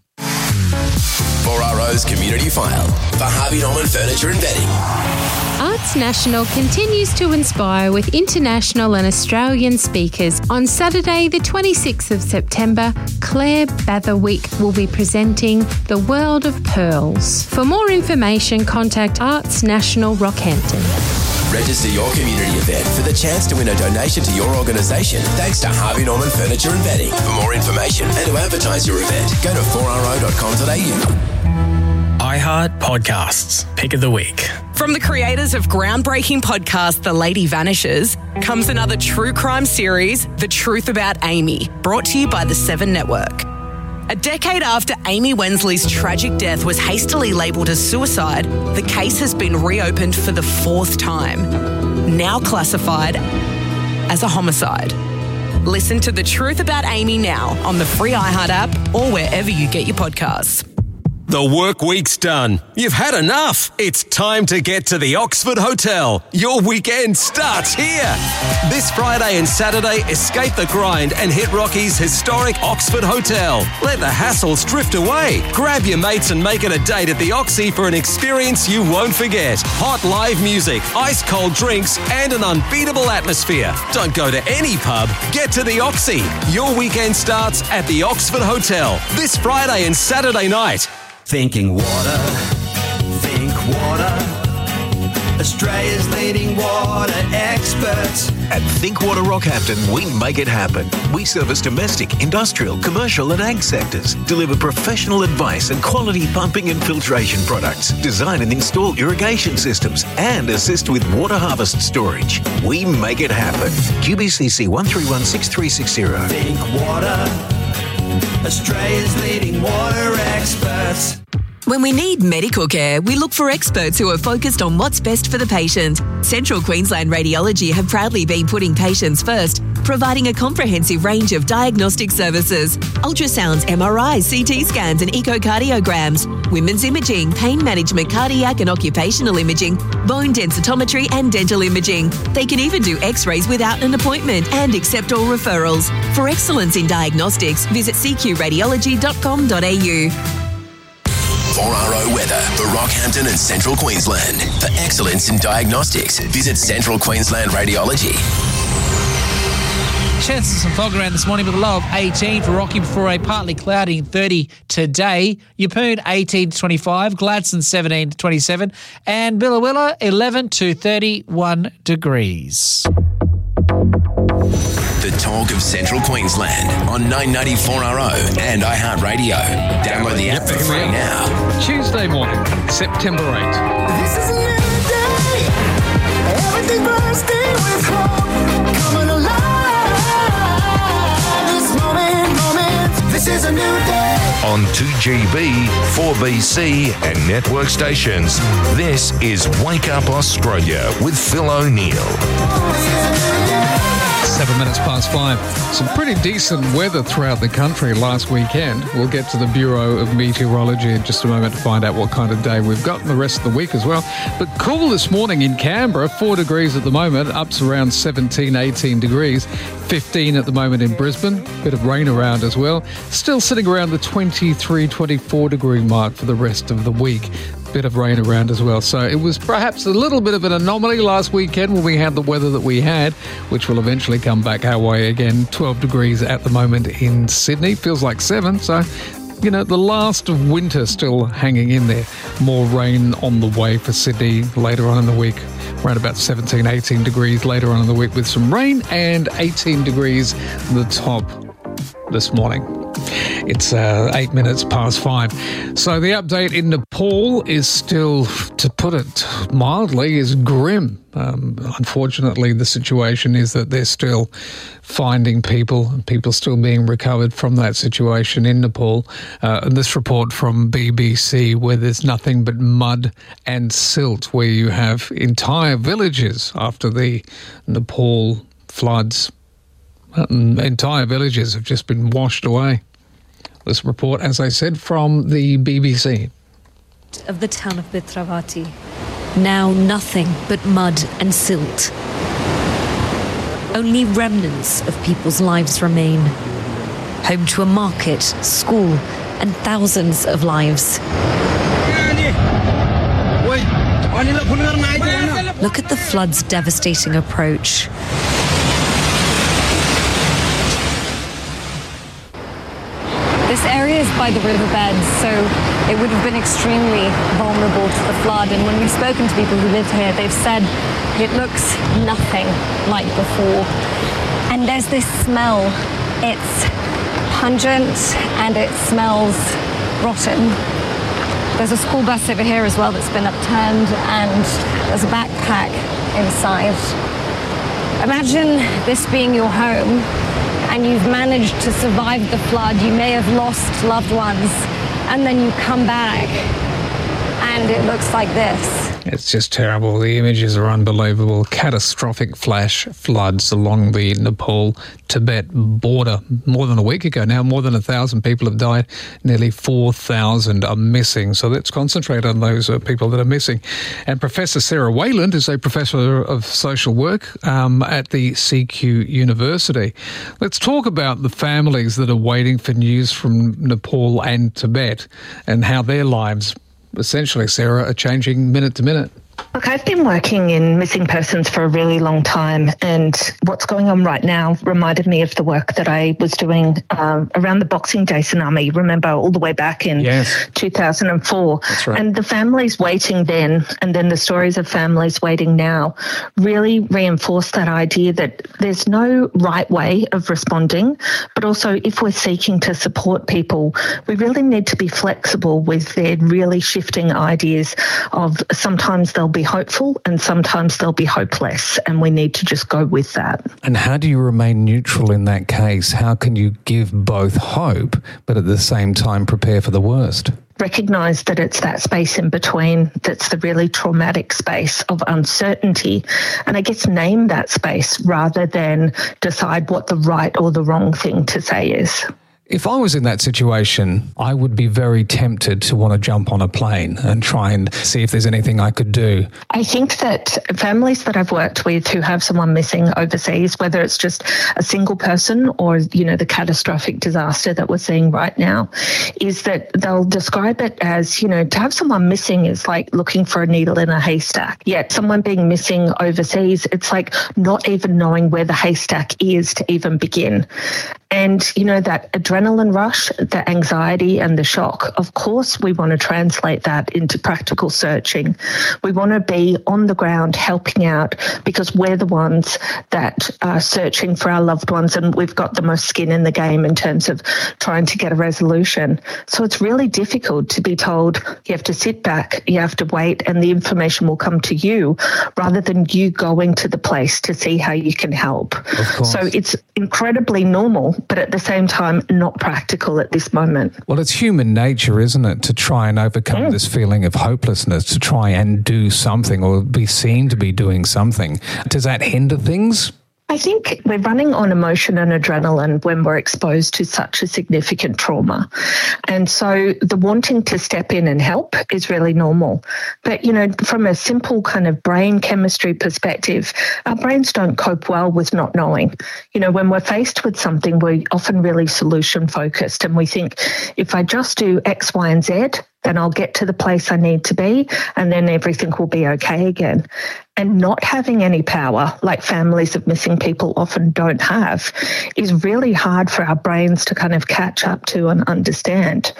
four R O's Community File for Harvey Norman Furniture and Bedding. Arts National continues to inspire with international and Australian speakers. On Saturday, the twenty-sixth of September, Claire Batherwick will be presenting The World of Pearls. For more information, contact Arts National Rockhampton. Register your community event for the chance to win a donation to your organisation thanks to Harvey Norman Furniture and Bedding. For more information and to advertise your event, go to four r o dot com dot a u. iHeart Podcasts, Pick of the Week. From the creators of groundbreaking podcast The Lady Vanishes comes another true crime series, The Truth About Amy, brought to you by the Seven Network. A decade after Amy Wensley's tragic death was hastily labelled as suicide, the case has been reopened for the fourth time, now classified as a homicide. Listen to The Truth About Amy now on the free iHeart app or wherever you get your podcasts. The work week's done. You've had enough. It's time to get to the Oxford Hotel. Your weekend starts here. This Friday and Saturday, escape the grind and hit Rocky's historic Oxford Hotel. Let the hassles drift away. Grab your mates and make it a date at the Oxy for an experience you won't forget. Hot live music, ice cold drinks, and an unbeatable atmosphere. Don't go to any pub. Get to the Oxy. Your weekend starts at the Oxford Hotel this Friday and Saturday night. Thinking water, think water. Australia's leading water experts. At Think Water Rockhampton, we make it happen. We service domestic, industrial, commercial and ag sectors. Deliver professional advice and quality pumping and filtration products. Design and install irrigation systems and assist with water harvest storage. We make it happen. Q B C C one three one six three six zero. Think water. Australia's leading water experts. When we need medical care, we look for experts who are focused on what's best for the patient. Central Queensland Radiology have proudly been putting patients first, providing a comprehensive range of diagnostic services: ultrasounds, M R Is, C T scans and echocardiograms, women's imaging, pain management, cardiac and occupational imaging, bone densitometry and dental imaging. They can even do x-rays without an appointment and accept all referrals. For excellence in diagnostics, visit c q radiology dot com dot a u. four R O weather for Rockhampton and Central Queensland. For excellence in diagnostics, visit Central Queensland Radiology. Chances of some fog around this morning with a low of eighteen for Rocky before a partly cloudy and thirty today. Yeppoon eighteen to twenty-five, Gladstone seventeen to twenty-seven, and Billawilla eleven to thirty-one degrees. The talk of Central Queensland on nine ninety four R O and iHeartRadio. Download the app for free now. Tuesday morning, September eighth. This is a new day. Everything bursting with hope. Coming alive. This moment, moment. This is a new day. On two G B, four B C and network stations, this is Wake Up Australia with Phil O'Neill. Seven minutes past five. Some pretty decent weather throughout the country last weekend. We'll get to the Bureau of Meteorology in just a moment to find out what kind of day we've got in the rest of the week as well. But cool this morning in Canberra, four degrees at the moment, up's around seventeen, eighteen degrees, fifteen at the moment in Brisbane, bit of rain around as well. Still sitting around the twenty-three, twenty-four degree mark for the rest of the week. Bit of rain around as well. So it was perhaps a little bit of an anomaly last weekend when we had the weather that we had, which will eventually come back our way again. twelve degrees at the moment in Sydney. Feels like seven. So, you know, the last of winter still hanging in there. More rain on the way for Sydney later on in the week. Around about seventeen, eighteen degrees later on in the week with some rain, and eighteen degrees the top this morning. It's uh, eight minutes past five. So the update in Nepal is still, to put it mildly, is grim. Um, unfortunately, the situation is that they're still finding people, and people still being recovered from that situation in Nepal. Uh, and this report from B B C, where there's nothing but mud and silt, where you have entire villages after the Nepal floods. Um, entire villages have just been washed away. This report, as I said, from the B B C. Of the town of Bitravati. Now nothing but mud and silt. Only remnants of people's lives remain. Home to a market, school, and thousands of lives. Look at the flood's devastating approach. This area is by the riverbed, so it would have been extremely vulnerable to the flood. And when we've spoken to people who live here, they've said it looks nothing like before. And there's this smell. It's pungent and it smells rotten. There's a school bus over here as well that's been upturned, and there's a backpack inside. Imagine this being your home, and you've managed to survive the flood. You may have lost loved ones, and then you come back, and it looks like this. It's just terrible. The images are unbelievable. Catastrophic flash floods along the Nepal-Tibet border. More than a week ago now, more than a thousand people have died. Nearly four thousand are missing. So let's concentrate on those uh, people that are missing. And Professor Sarah Wayland is a professor of social work um, at the C Q University. Let's talk about the families that are waiting for news from Nepal and Tibet and how their lives, essentially, Sarah, are changing minute to minute. Look, I've been working in missing persons for a really long time, and what's going on right now reminded me of the work that I was doing uh, around the Boxing Day tsunami, remember, all the way back in yes. two thousand four. That's right. And the families waiting then, and then the stories of families waiting now, really reinforce that idea that there's no right way of responding, but also if we're seeking to support people, we really need to be flexible with their really shifting ideas of sometimes they'll be hopeful and sometimes they'll be hopeless, and we need to just go with that. And how do you remain neutral in that case? How can you give both hope but at the same time prepare for the worst? Recognise that it's that space in between that's the really traumatic space of uncertainty, and I guess name that space rather than decide what the right or the wrong thing to say is. If I was in that situation, I would be very tempted to want to jump on a plane and try and see if there's anything I could do. I think that families that I've worked with who have someone missing overseas, whether it's just a single person or, you know, the catastrophic disaster that we're seeing right now, is that they'll describe it as, you know, to have someone missing is like looking for a needle in a haystack. Yet someone being missing overseas, it's like not even knowing where the haystack is to even begin. And, you know, that adrenaline rush, the anxiety and the shock, of course, we want to translate that into practical searching. We want to be on the ground helping out because we're the ones that are searching for our loved ones, and we've got the most skin in the game in terms of trying to get a resolution. So it's really difficult to be told you have to sit back, you have to wait, and the information will come to you rather than you going to the place to see how you can help. Of course. So it's incredibly normal, but at the same time, not practical at this moment. Well, it's human nature, isn't it, to try and overcome Mm. this feeling of hopelessness, to try and do something or be seen to be doing something. Does that hinder things? I think we're running on emotion and adrenaline when we're exposed to such a significant trauma. And so the wanting to step in and help is really normal. But, you know, from a simple kind of brain chemistry perspective, our brains don't cope well with not knowing. You know, when we're faced with something, we're often really solution focused, and we think, if I just do X, Y, and Z, then I'll get to the place I need to be, and then everything will be okay again. And not having any power, like families of missing people often don't have, is really hard for our brains to kind of catch up to and understand.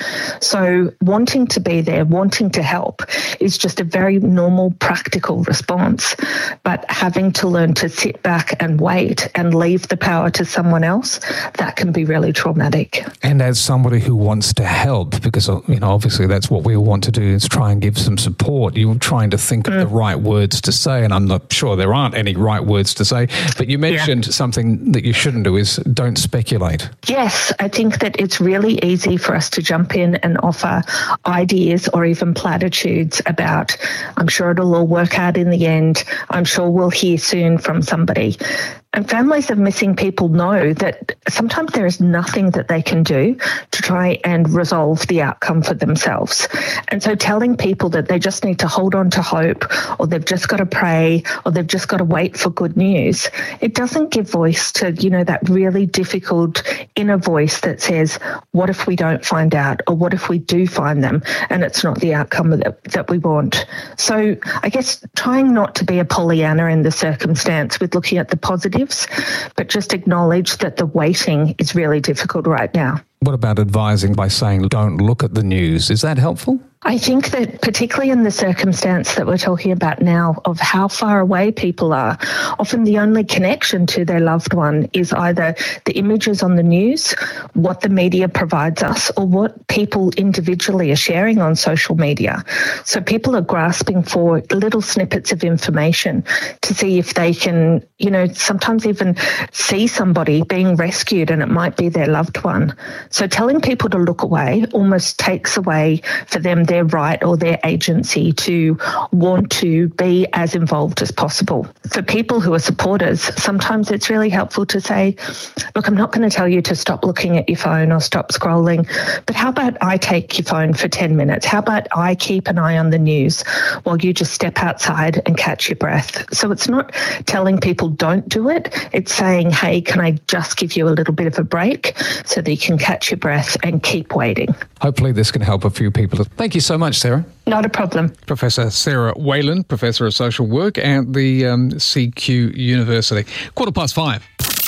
So wanting to be there, wanting to help is just a very normal, practical response. But having to learn to sit back and wait and leave the power to someone else, that can be really traumatic. And as somebody who wants to help, because, you know, obviously that's what we all want to do, is try and give some support. You're trying to think mm. of the right words to say, and I'm not sure there aren't any right words to say, but you mentioned yeah. something that you shouldn't do is don't speculate. Yes, I think that it's really easy for us to jump in and offer ideas or even platitudes about, I'm sure it'll all work out in the end, I'm sure we'll hear soon from somebody. And families of missing people know that sometimes there is nothing that they can do to try and resolve the outcome for themselves. And so telling people that they just need to hold on to hope, or they've just got to pray, or they've just got to wait for good news, it doesn't give voice to, you know, that really difficult inner voice that says, what if we don't find out? Or what if we do find them and it's not the outcome that, that we want? So I guess trying not to be a Pollyanna in the circumstance with looking at the positive, but just acknowledge that the waiting is really difficult right now. What about advising by saying, don't look at the news? Is that helpful? I think that particularly in the circumstance that we're talking about now of how far away people are, often the only connection to their loved one is either the images on the news, what the media provides us, or what people individually are sharing on social media. So people are grasping for little snippets of information to see if they can, you know, sometimes even see somebody being rescued and it might be their loved one. So telling people to look away almost takes away for them their right or their agency to want to be as involved as possible. For people who are supporters, sometimes it's really helpful to say, look, I'm not going to tell you to stop looking at your phone or stop scrolling, but how about I take your phone for ten minutes? How about I keep an eye on the news while you just step outside and catch your breath? So it's not telling people don't do it. It's saying, hey, can I just give you a little bit of a break so that you can catch your breath and keep waiting. Hopefully this can help a few people. Thank you so much, Sarah. Not a problem. Professor Sarah Whalen, Professor of Social Work at the um, C Q University. Quarter past five.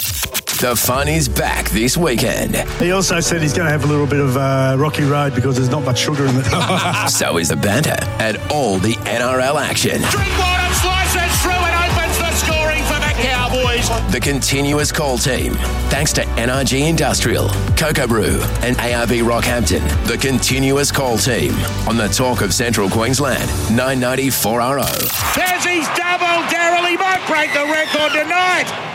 The fun is back this weekend. He also said he's going to have a little bit of uh, rocky road because there's not much sugar in it. So is the banter and all the N R L action. Drinkwater slices through and opens the scoring for the Cowboys. The continuous call team. Thanks to N R G Industrial, Cocoa Brew and A R B Rockhampton. The continuous call team on the Talk of Central Queensland, nine ninety four R O. There's his double, Daryl. He might break the record tonight.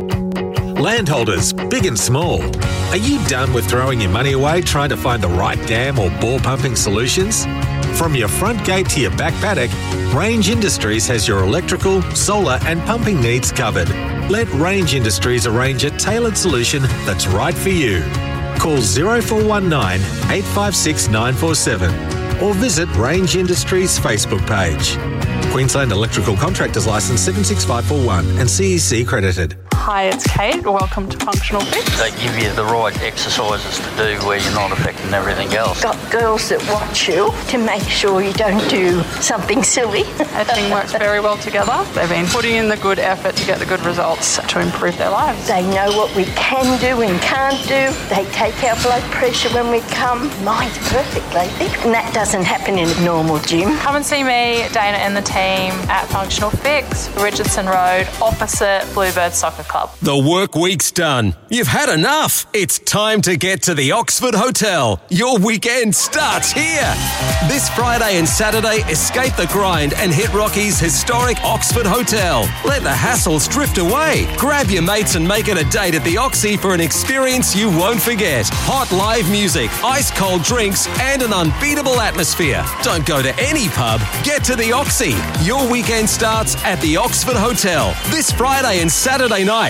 Landholders, big and small, are you done with throwing your money away trying to find the right dam or bore pumping solutions? From your front gate to your back paddock, Range Industries has your electrical, solar and pumping needs covered. Let Range Industries arrange a tailored solution that's right for you. Call zero four one nine, eight five six, nine four seven or visit Range Industries Facebook page. Queensland Electrical Contractors Licence seven six five four one and C E C accredited. Hi, it's Kate. Welcome to Functional Fix. They give you the right exercises to do where you're not affecting everything else. Got girls that watch you to make sure you don't do something silly. Everything works very well together. They've been putting in the good effort to get the good results to improve their lives. They know what we can do and can't do. They take our blood pressure when we come. Mine's perfect lately. And that doesn't happen in a normal gym. Come and see me, Dana and the team at Functional Fix, Richardson Road, opposite Bluebird Soccer Club. The work week's done. You've had enough. It's time to get to the Oxford Hotel. Your weekend starts here. This Friday and Saturday, escape the grind and hit Rocky's historic Oxford Hotel. Let the hassles drift away. Grab your mates and make it a date at the Oxy for an experience you won't forget. Hot live music, ice cold drinks and an unbeatable atmosphere. Don't go to any pub. Get to the Oxy. Your weekend starts at the Oxford Hotel this Friday and Saturday night.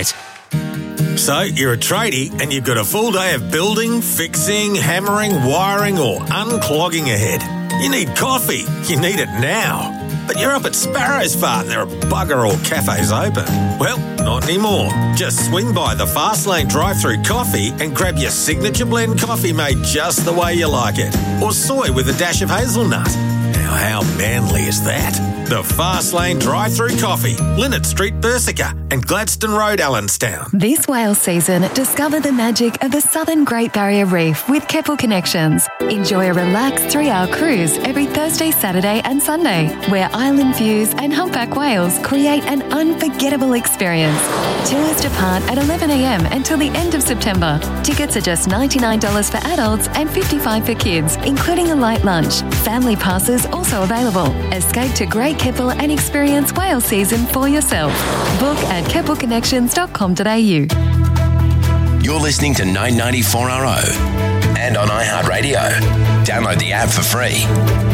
So, you're a tradie and you've got a full day of building, fixing, hammering, wiring or unclogging ahead. You need coffee. You need it now. But you're up at Sparrow's Fart and there are bugger all cafes open. Well, not anymore. Just swing by the Fastlane drive-through coffee and grab your signature blend coffee made just the way you like it. Or soy with a dash of hazelnut. Now, how manly is that? The Fastlane drive-through coffee, Linnet Street, Bersica and Gladstone Road, Allenstown. This whale season, discover the magic of the Southern Great Barrier Reef with Keppel Connections. Enjoy a relaxed three-hour cruise every Thursday, Saturday and Sunday, where island views and humpback whales create an unforgettable experience. Tours depart at eleven a m until the end of September. Tickets are just ninety-nine dollars for adults and fifty-five dollars for kids, including a light lunch. Family passes also available. Escape to Great Keppel and experience whale season for yourself. Book at keppel connections dot com dot a u. You're listening to nine ninety-four R O and on iHeartRadio. Download the app for free.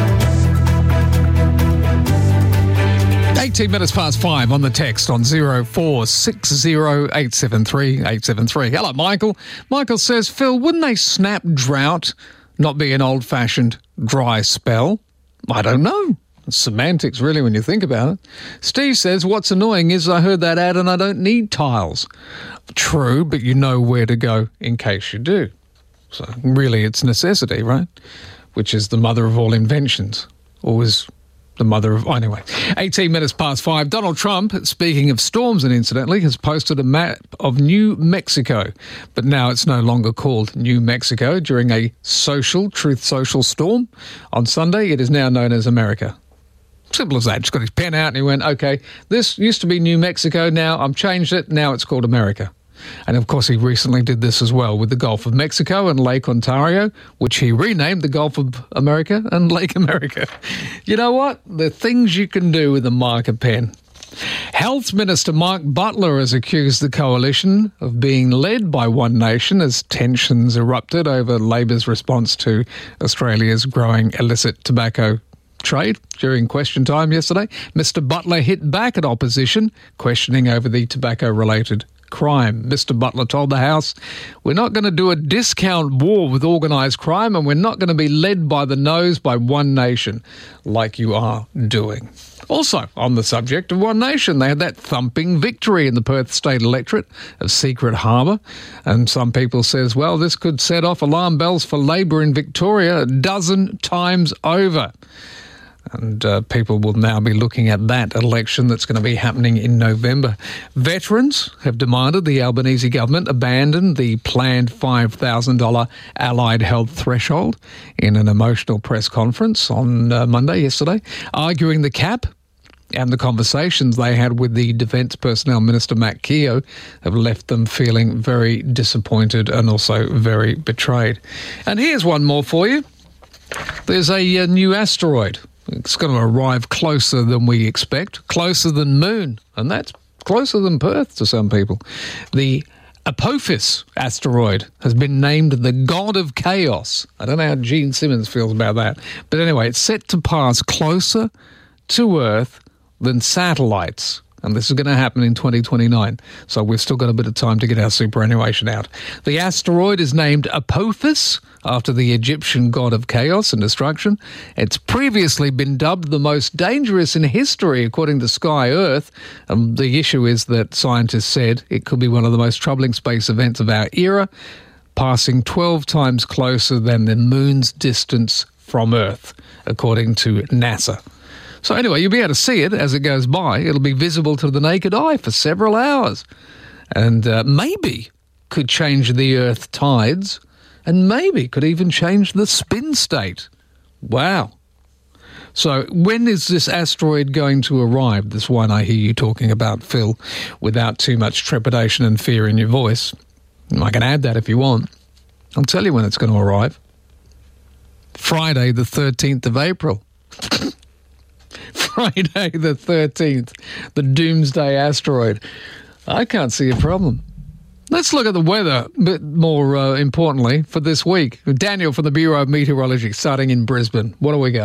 eighteen minutes past five on the text on zero four six zero eight seven three eight seven three. Hello, Michael. Michael says, Phil, wouldn't a snap drought not be an old-fashioned dry spell? I don't know. It's semantics, really, when you think about it. Steve says, what's annoying is I heard that ad and I don't need tiles. True, but you know where to go in case you do. So really it's necessity, right? Which is the mother of all inventions. Always the mother of... Anyway, eighteen minutes past five. Donald Trump, speaking of storms and incidentally, has posted a map of New Mexico. But now it's no longer called New Mexico. During a social, Truth Social storm on Sunday, it is now known as America. Simple as that. Just got his pen out and he went, okay, this used to be New Mexico. Now I've changed it. Now it's called America. And of course, he recently did this as well with the Gulf of Mexico and Lake Ontario, which he renamed the Gulf of America and Lake America. You know what? The things you can do with a marker pen. Health Minister Mark Butler has accused the coalition of being led by One Nation as tensions erupted over Labor's response to Australia's growing illicit tobacco trade. During question time yesterday, Mister Butler hit back at opposition, questioning over the tobacco-related crime. Mister Butler told the House, we're not going to do a discount war with organised crime and we're not going to be led by the nose by One Nation like you are doing. Also, on the subject of One Nation, they had that thumping victory in the Perth State electorate of Secret Harbour. And some people says, well, this could set off alarm bells for Labor in Victoria a dozen times over. And uh, people will now be looking at that election that's going to be happening in November. Veterans have demanded the Albanese government abandon the planned five thousand dollars allied health threshold in an emotional press conference on uh, Monday, yesterday, arguing the cap and the conversations they had with the Defence Personnel Minister, Matt Keogh, have left them feeling very disappointed and also very betrayed. And here's one more for you. There's a, a new asteroid. It's going to arrive closer than we expect, closer than Moon, and that's closer than Perth to some people. The Apophis asteroid has been named the God of Chaos. I don't know how Gene Simmons feels about that. But anyway, it's set to pass closer to Earth than satellites. And this is going to happen in twenty twenty-nine. So we've still got a bit of time to get our superannuation out. The asteroid is named Apophis, after the Egyptian god of chaos and destruction. It's previously been dubbed the most dangerous in history, according to Sky Earth. Um, the issue is that scientists said it could be one of the most troubling space events of our era, passing twelve times closer than the moon's distance from Earth, according to NASA. So anyway, you'll be able to see it as it goes by. It'll be visible to the naked eye for several hours. And uh, maybe could change the Earth tides, and maybe could even change the spin state. Wow. So when is this asteroid going to arrive? This one I hear you talking about, Phil, without too much trepidation and fear in your voice. I can add that if you want. I'll tell you when it's going to arrive. Friday the thirteenth of April. Friday the thirteenth, the doomsday asteroid. I can't see a problem. Let's look at the weather a bit more uh, importantly for this week. Daniel from the Bureau of Meteorology, starting in Brisbane. What do we got?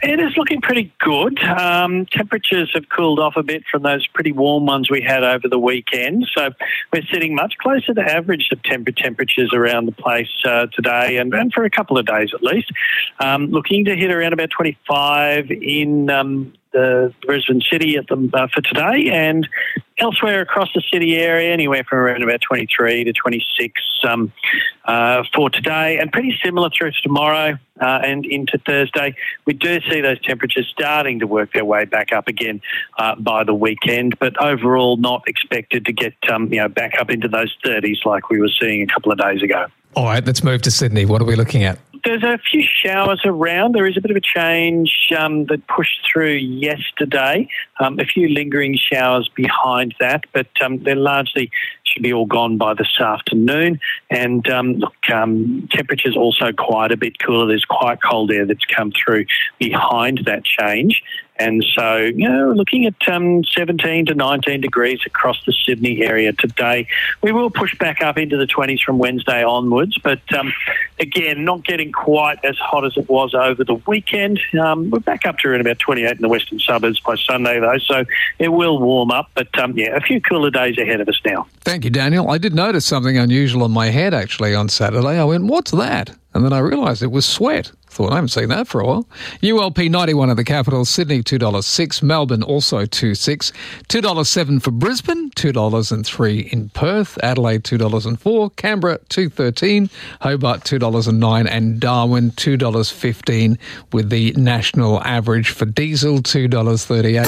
It is looking pretty good. Um, temperatures have cooled off a bit from those pretty warm ones we had over the weekend. So we're sitting much closer to average September temperatures around the place uh, today and, and for a couple of days at least. Um, looking to hit around about twenty-five in um, the Brisbane city at the, uh, for today, and elsewhere across the city area, anywhere from around about twenty-three to twenty-six um, uh, for today, and pretty similar through to tomorrow uh, and into Thursday. We do see those temperatures starting to work their way back up again uh, by the weekend, but overall not expected to get um, you know back up into those thirties like we were seeing a couple of days ago. All right, let's move to Sydney. What are we looking at? There's a few showers around. There is a bit of a change um, that pushed through yesterday. Um, a few lingering showers behind that, but um, they're largely should be all gone by this afternoon. And um, look, um, temperatures also quite a bit cooler. There's quite cold air that's come through behind that change. And so, you know, looking at um, seventeen to nineteen degrees across the Sydney area today. We will push back up into the twenties from Wednesday onwards, but um, again, not getting quite as hot as it was over the weekend. Um, we're back up to around about twenty-eight in the western suburbs by Sunday, though, so it will warm up. But, um, yeah, a few cooler days ahead of us now. Thank you, Daniel. I did notice something unusual on my head, actually, on Saturday. I went, what's that? And then I realised it was sweat. Thought, I haven't seen that for a while. U L P ninety-one of the capital, Sydney two dollars six, Melbourne also two dollars six, two dollars seven for Brisbane, two dollars three in Perth, Adelaide two dollars four, Canberra two dollars thirteen, Hobart two dollars nine, and Darwin two dollars fifteen, with the national average for diesel two dollars thirty-eight.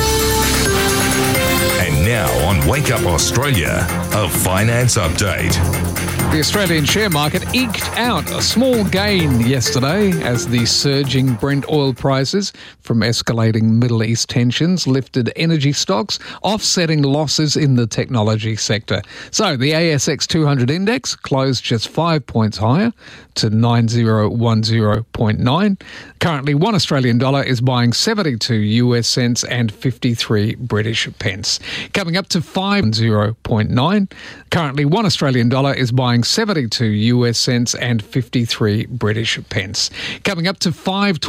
And now on Wake Up Australia, a finance update. The Australian share market eked out a small gain yesterday as the surging Brent oil prices from escalating Middle East tensions lifted energy stocks, offsetting losses in the technology sector. So the A S X two hundred index closed just five points higher to nine thousand ten point nine. Currently, one Australian dollar is buying seventy-two U S cents and fifty-three British pence. Coming up to five thousand point nine. Currently, one Australian dollar is buying seventy-two U S cents and fifty-three British pence. Coming up to five